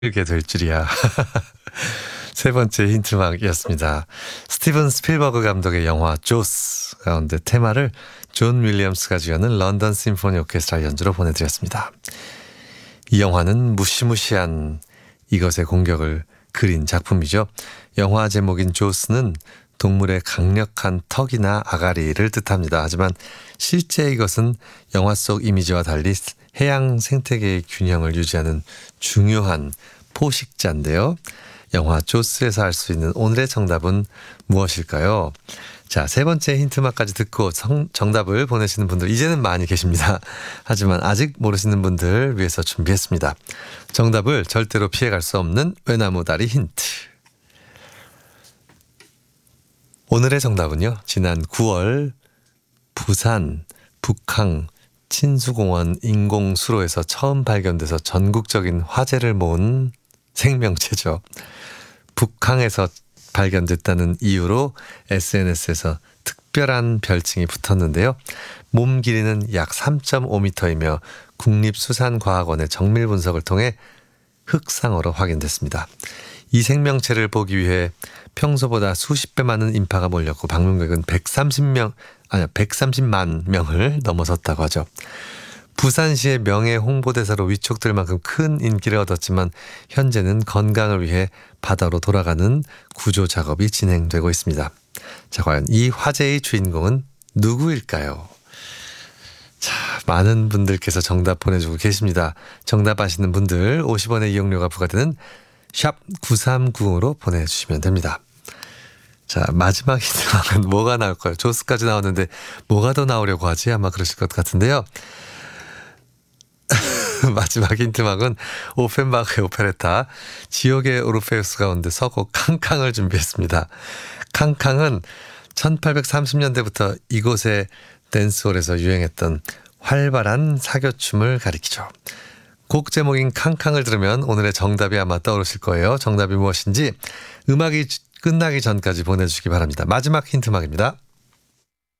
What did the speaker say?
이렇게 될 줄이야. 세 번째 힌트막이었습니다. 스티븐 스필버그 감독의 영화 조스 가운데 테마를 존 윌리엄스가 지어낸 런던 심포니 오케스트라 연주로 보내드렸습니다. 이 영화는 무시무시한 이것의 공격을 그린 작품이죠. 영화 제목인 조스는 동물의 강력한 턱이나 아가리를 뜻합니다. 하지만 실제 이것은 영화 속 이미지와 달리 해양 생태계의 균형을 유지하는 중요한 포식자인데요. 영화 조스에서 알 수 있는 오늘의 정답은 무엇일까요? 자, 세 번째 힌트만까지 듣고 정답을 보내시는 분들 이제는 많이 계십니다. 하지만 아직 모르시는 분들 위해서 준비했습니다. 정답을 절대로 피해갈 수 없는 외나무다리 힌트. 오늘의 정답은요. 지난 9월 부산 북항 친수공원 인공수로에서 처음 발견돼서 전국적인 화제를 모은 생명체죠. 북항에서 발견됐다는 이유로 SNS에서 특별한 별칭이 붙었는데요. 몸 길이는 약 3.5m이며 국립수산과학원의 정밀 분석을 통해 흑상어로 확인됐습니다. 이 생명체를 보기 위해 평소보다 수십 배 많은 인파가 몰렸고 방문객은 130만 명을 넘어섰다고 하죠. 부산시의 명예 홍보대사로 위촉될 만큼 큰 인기를 얻었지만 현재는 건강을 위해 바다로 돌아가는 구조 작업이 진행되고 있습니다. 자, 과연 이 화제의 주인공은 누구일까요? 자, 많은 분들께서 정답 보내주고 계십니다. 정답 아시는 분들 50원의 이용료가 부과되는 샵 9390으로 보내주시면 됩니다. 자, 마지막 힌트는 뭐가 나올까요? 조스까지 나왔는데 뭐가 더 나오려고 하지? 아마 그러실 것 같은데요. 마지막 힌트막은 오펜바흐의 오페레타 지옥의 오르페우스 가운데 서곡 캉캉을 준비했습니다. 캉캉은 1830년대부터 이곳의 댄스홀에서 유행했던 활발한 사교춤을 가리키죠. 곡 제목인 캉캉을 들으면 오늘의 정답이 아마 떠오르실 거예요. 정답이 무엇인지 음악이 끝나기 전까지 보내주시기 바랍니다. 마지막 힌트막입니다.